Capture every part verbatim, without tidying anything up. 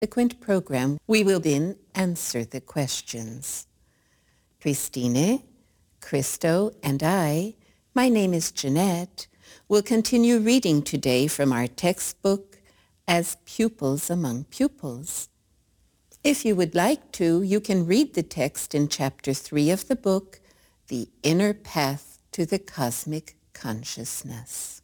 subsequent program, we will then answer the questions. Christine, Christo, and I, my name is Jeanette, will continue reading today from our textbook, As Pupils Among Pupils. If you would like to, you can read the text in Chapter three of the book, The Inner Path to the Cosmic Consciousness.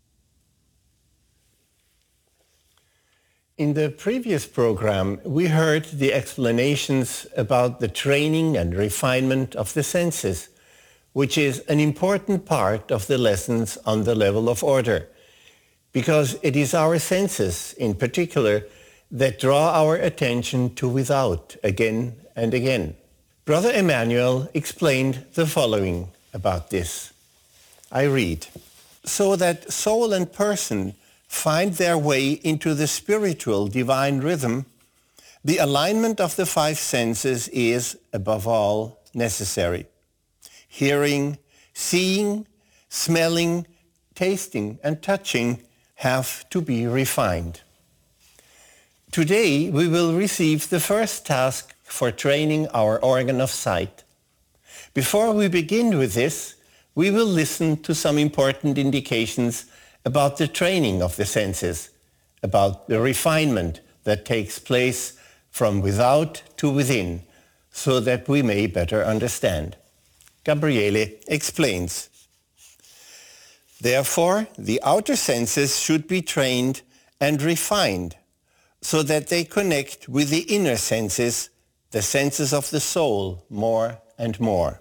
In the previous program, we heard the explanations about the training and refinement of the senses, which is an important part of the lessons on the level of order, because it is our senses in particular that draw our attention to without again and again. Brother Emmanuel explained the following about this. I read, "So that soul and person find their way into the spiritual divine rhythm, the alignment of the five senses is, above all, necessary. Hearing, seeing, smelling, tasting, and touching have to be refined." Today, we will receive the first task for training our organ of sight. Before we begin with this, we will listen to some important indications about the training of the senses, about the refinement that takes place from without to within, so that we may better understand. Gabriele explains, "Therefore, the outer senses should be trained and refined so that they connect with the inner senses, the senses of the soul, more and more.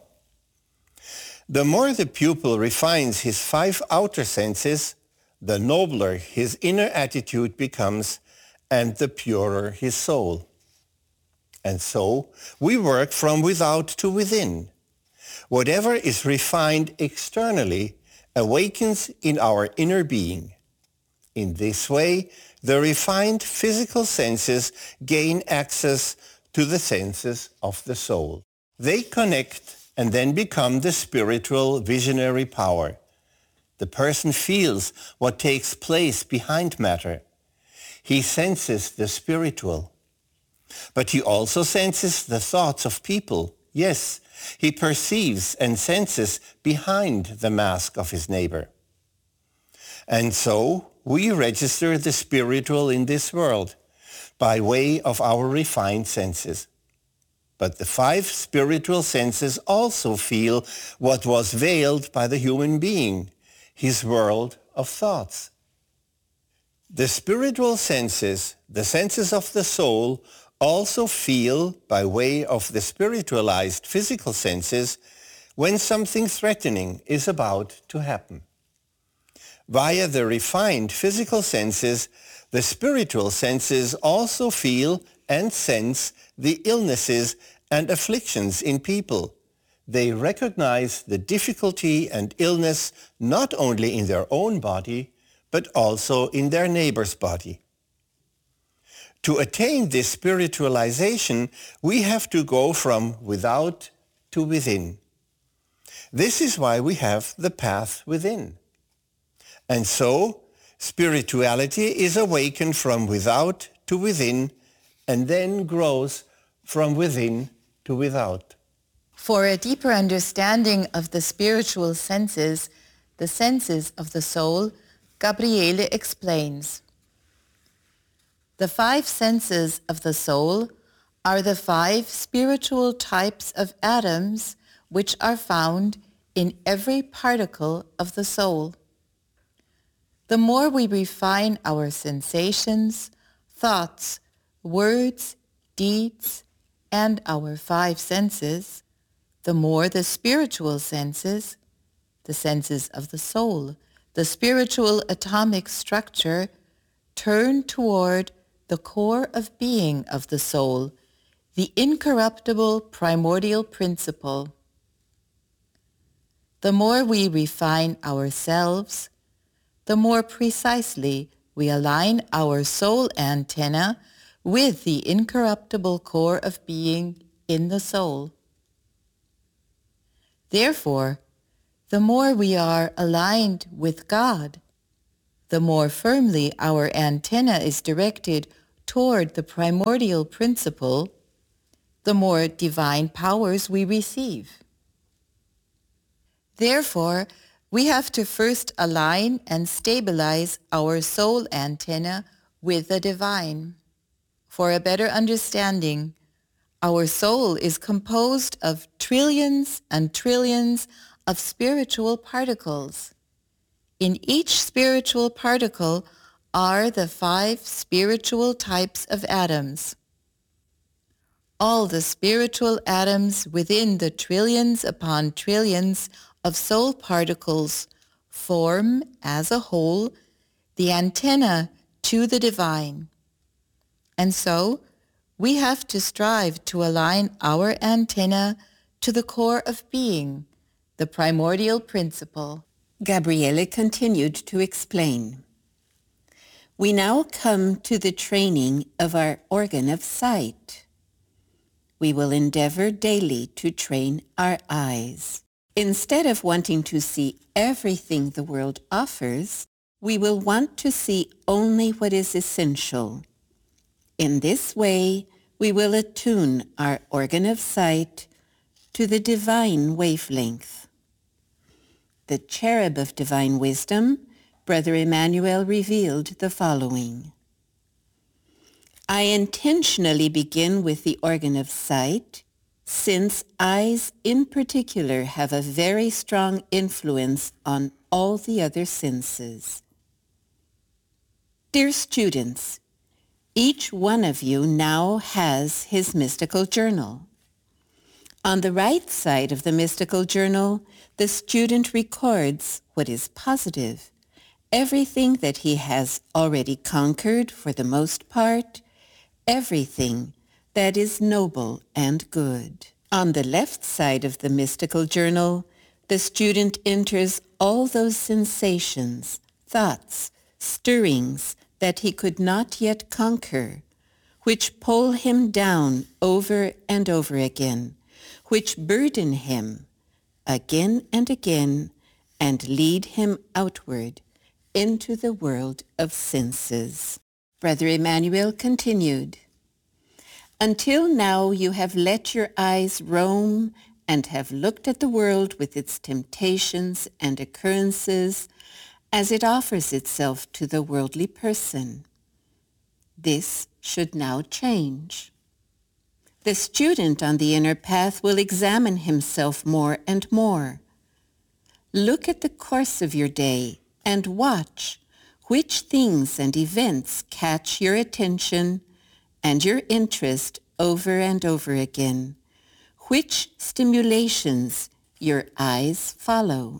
The more the pupil refines his five outer senses, the nobler his inner attitude becomes and the purer his soul. And so we work from without to within. Whatever is refined externally awakens in our inner being. In this way, the refined physical senses gain access to the senses of the soul. They connect and then become the spiritual visionary power. The person feels what takes place behind matter. He senses the spiritual. But he also senses the thoughts of people. Yes, he perceives and senses behind the mask of his neighbor. And so we register the spiritual in this world by way of our refined senses. But the five spiritual senses also feel what was veiled by the human being, his world of thoughts. The spiritual senses, the senses of the soul, also feel by way of the spiritualized physical senses when something threatening is about to happen. Via the refined physical senses, the spiritual senses also feel and sense the illnesses and afflictions in people. They recognize the difficulty and illness not only in their own body, but also in their neighbor's body. To attain this spiritualization, we have to go from without to within. This is why we have the path within. And so, spirituality is awakened from without to within and then grows from within to without. For a deeper understanding of the spiritual senses, the senses of the soul, Gabriele explains. The five senses of the soul are the five spiritual types of atoms which are found in every particle of the soul. The more we refine our sensations, thoughts, words, deeds, and our five senses, the more the spiritual senses, the senses of the soul, the spiritual atomic structure, turn toward the core of being of the soul, the incorruptible primordial principle. The more we refine ourselves, the more precisely we align our soul antenna with the incorruptible core of being in the soul. Therefore, the more we are aligned with God, the more firmly our antenna is directed toward the primordial principle, the more divine powers we receive. Therefore, we have to first align and stabilize our soul antenna with the divine. For a better understanding, our soul is composed of trillions and trillions of spiritual particles. In each spiritual particle are the five spiritual types of atoms. All the spiritual atoms within the trillions upon trillions of soul particles form, as a whole, the antenna to the divine. And so, we have to strive to align our antenna to the core of being, the primordial principle. Gabriele continued to explain. We now come to the training of our organ of sight. We will endeavor daily to train our eyes. Instead of wanting to see everything the world offers, we will want to see only what is essential. In this way, we will attune our organ of sight to the divine wavelength. The cherub of divine wisdom, Brother Emmanuel, revealed the following. I intentionally begin with the organ of sight, since eyes in particular have a very strong influence on all the other senses. Dear students, each one of you now has his mystical journal. On the right side of the mystical journal, the student records what is positive, everything that he has already conquered for the most part, everything that is noble and good. On the left side of the mystical journal, the student enters all those sensations, thoughts, stirrings that he could not yet conquer, which pull him down over and over again, which burden him again and again and lead him outward into the world of senses. Brother Emmanuel continued, until now you have let your eyes roam and have looked at the world with its temptations and occurrences as it offers itself to the worldly person. This should now change. The student on the inner path will examine himself more and more. Look at the course of your day and watch which things and events catch your attention and your interest over and over again, which stimulations your eyes follow.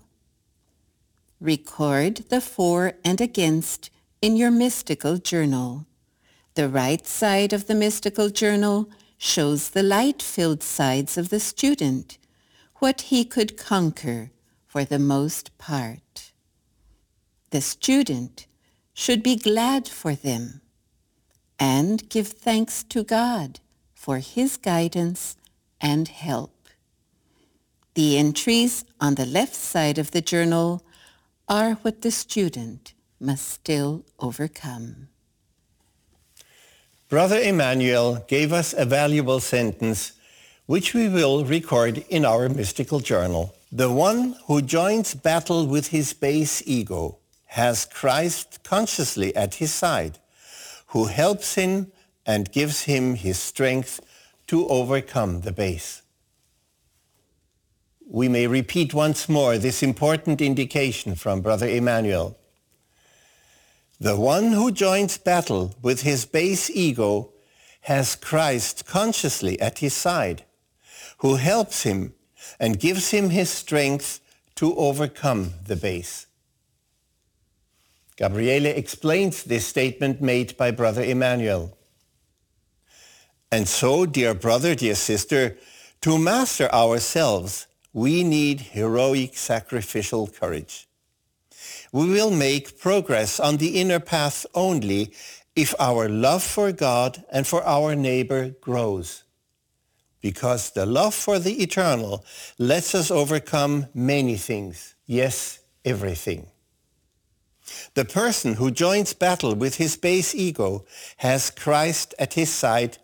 Record the for and against in your mystical journal. The right side of the mystical journal shows the light-filled sides of the student, what he could conquer for the most part. The student should be glad for them and give thanks to God for his guidance and help. The entries on the left side of the journal are what the student must still overcome. Brother Emmanuel gave us a valuable sentence which we will record in our mystical journal. The one who joins battle with his base ego has Christ consciously at his side, who helps him and gives him his strength to overcome the base. We may repeat once more this important indication from Brother Emmanuel. The one who joins battle with his base ego has Christ consciously at his side, who helps him and gives him his strength to overcome the base. Gabriele explains this statement made by Brother Emmanuel. And so, dear brother, dear sister, to master ourselves, we need heroic sacrificial courage. We will make progress on the inner path only if our love for God and for our neighbor grows, because the love for the eternal lets us overcome many things, yes, everything. The person who joins battle with his base ego has Christ at his side